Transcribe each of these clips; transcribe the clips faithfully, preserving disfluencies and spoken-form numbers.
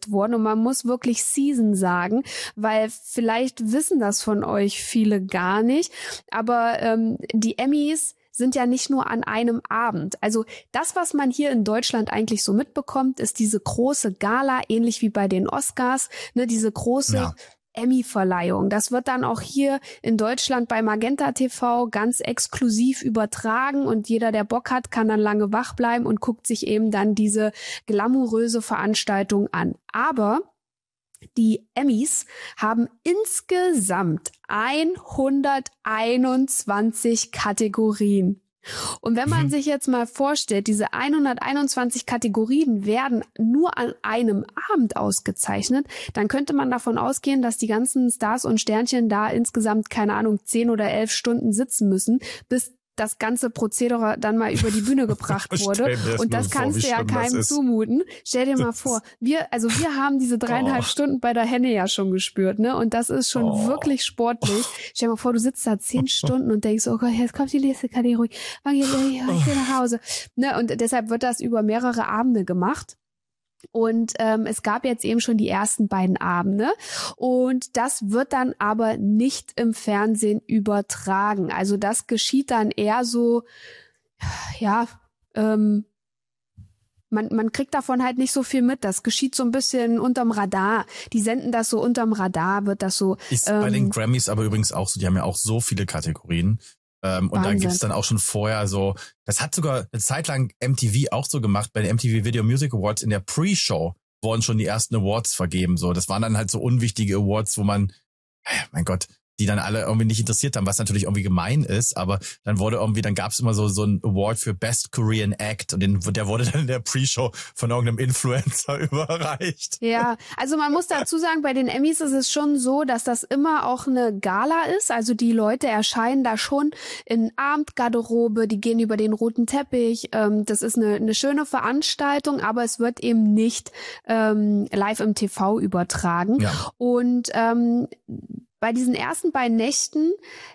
nominiert worden. Und man muss wirklich Season sagen, weil vielleicht wissen das von euch viele gar nicht. Aber ähm, die Emmys sind ja nicht nur an einem Abend. Also das, was man hier in Deutschland eigentlich so mitbekommt, ist diese große Gala, ähnlich wie bei den Oscars, ne, diese große ja. Emmy-Verleihung. Das wird dann auch hier in Deutschland bei Magenta T V ganz exklusiv übertragen und jeder, der Bock hat, kann dann lange wach bleiben und guckt sich eben dann diese glamouröse Veranstaltung an. Aber die Emmys haben insgesamt hunderteinundzwanzig Kategorien. Und wenn man mhm. sich jetzt mal vorstellt, diese hunderteinundzwanzig Kategorien werden nur an einem Abend ausgezeichnet, dann könnte man davon ausgehen, dass die ganzen Stars und Sternchen da insgesamt, keine Ahnung, zehn oder elf Stunden sitzen müssen, bis das ganze Prozedere dann mal über die Bühne gebracht wurde. Und das kannst du ja keinem zumuten. Stell dir mal vor, wir, also wir haben diese dreieinhalb oh. Stunden bei der Henne ja schon gespürt, ne? Und das ist schon oh. wirklich sportlich. Stell dir mal vor, du sitzt da zehn Stunden und denkst, oh Gott, jetzt kommt die nächste Kategorie. Ich gehe nach Hause. Ne? Und deshalb wird das über mehrere Abende gemacht. Und ähm, es gab jetzt eben schon die ersten beiden Abende und das wird dann aber nicht im Fernsehen übertragen. Also das geschieht dann eher so, ja, ähm, man, man kriegt davon halt nicht so viel mit. Das geschieht so ein bisschen unterm Radar. Die senden das so unterm Radar, wird das so. Ist ähm, bei den Grammys aber übrigens auch so, die haben ja auch so viele Kategorien. Ähm, und dann gibt's dann auch schon vorher so, das hat sogar eine Zeit lang M T V auch so gemacht, bei den M T V Video Music Awards in der Pre-Show wurden schon die ersten Awards vergeben, so. Das waren dann halt so unwichtige Awards, wo man, mein Gott, die dann alle irgendwie nicht interessiert haben, was natürlich irgendwie gemein ist, aber dann wurde irgendwie, dann gab's immer so so ein Award für Best Korean Act und den, der wurde dann in der Pre-Show von irgendeinem Influencer überreicht. Ja, also man muss dazu sagen, bei den Emmys ist es schon so, dass das immer auch eine Gala ist, also die Leute erscheinen da schon in Abendgarderobe, die gehen über den roten Teppich, ähm, das ist eine, eine schöne Veranstaltung, aber es wird eben nicht ähm, live im T V übertragen. Ja. Und ähm, bei diesen ersten beiden Nächten,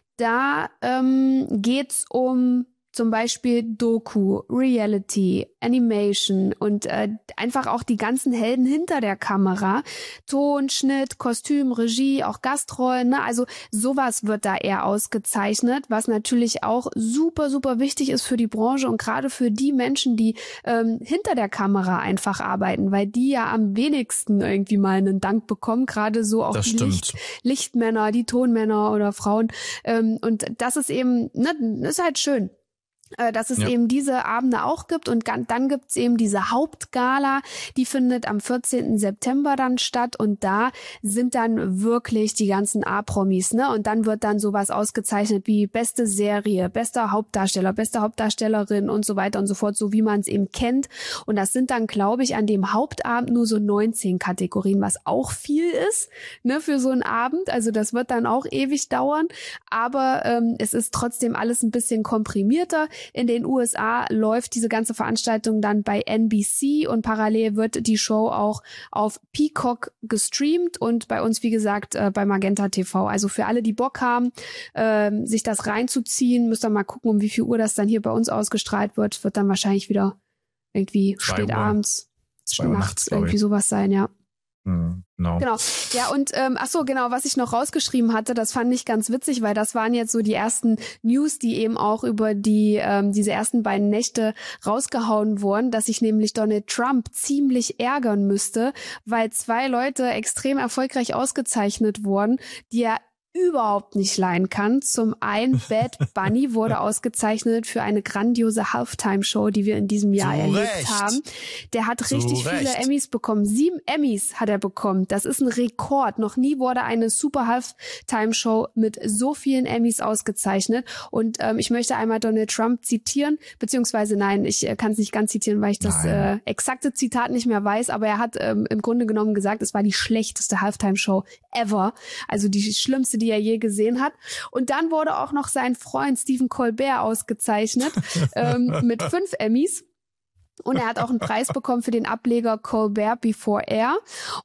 da ähm, geht's um zum Beispiel Doku, Reality, Animation und äh, einfach auch die ganzen Helden hinter der Kamera. Ton, Schnitt, Kostüm, Regie, auch Gastrollen, ne? Also sowas wird da eher ausgezeichnet, was natürlich auch super, super wichtig ist für die Branche und gerade für die Menschen, die ähm, hinter der Kamera einfach arbeiten, weil die ja am wenigsten irgendwie mal einen Dank bekommen, gerade so auch das die Licht, Lichtmänner, die Tonmänner oder Frauen. Ähm, und das ist eben, ne, ist halt schön, dass es ja. eben diese Abende auch gibt und dann gibt's eben diese Hauptgala, die findet am vierzehnten September dann statt und da sind dann wirklich die ganzen A-Promis, ne? Und dann wird dann sowas ausgezeichnet wie beste Serie, bester Hauptdarsteller, beste Hauptdarstellerin und so weiter und so fort, so wie man es eben kennt. Und das sind dann, glaube ich, an dem Hauptabend nur so neunzehn Kategorien, was auch viel ist, ne, für so einen Abend. Also das wird dann auch ewig dauern, aber ähm, es ist trotzdem alles ein bisschen komprimierter. In den U S A läuft diese ganze Veranstaltung dann bei N B C und parallel wird die Show auch auf Peacock gestreamt und bei uns, wie gesagt, bei Magenta T V. Also für alle, die Bock haben, ähm, sich das reinzuziehen, müsst ihr mal gucken, um wie viel Uhr das dann hier bei uns ausgestrahlt wird. Wird dann wahrscheinlich wieder irgendwie spät abends, nachts, irgendwie sowas sein, ja. Mm, no. Genau. Ja, und ähm, ach so, genau, was ich noch rausgeschrieben hatte, das fand ich ganz witzig, weil das waren jetzt so die ersten News, die eben auch über die ähm, diese ersten beiden Nächte rausgehauen wurden, dass sich nämlich Donald Trump ziemlich ärgern müsste, weil zwei Leute extrem erfolgreich ausgezeichnet wurden, die er überhaupt nicht leiden kann. Zum einen Bad Bunny wurde ausgezeichnet für eine grandiose Halftime-Show, die wir in diesem Jahr Zu erlebt Recht. haben. Der hat Zu richtig Recht. viele Emmys bekommen. Sieben Emmys hat er bekommen. Das ist ein Rekord. Noch nie wurde eine super Halftime-Show mit so vielen Emmys ausgezeichnet. Und ähm, ich möchte einmal Donald Trump zitieren, beziehungsweise nein, ich äh, kann es nicht ganz zitieren, weil ich das äh, exakte Zitat nicht mehr weiß, aber er hat ähm, im Grunde genommen gesagt, es war die schlechteste Halftime-Show ever. Also die schlimmste, die er je gesehen hat. Und dann wurde auch noch sein Freund Stephen Colbert ausgezeichnet ähm, mit fünf Emmys. Und er hat auch einen Preis bekommen für den Ableger Colbert Before Air.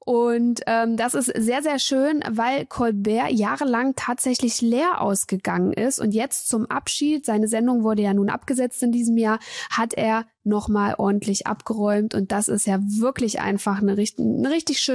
Und ähm, das ist sehr, sehr schön, weil Colbert jahrelang tatsächlich leer ausgegangen ist. Und jetzt zum Abschied, seine Sendung wurde ja nun abgesetzt in diesem Jahr, hat er nochmal ordentlich abgeräumt. Und das ist ja wirklich einfach eine richtig, eine richtig schöne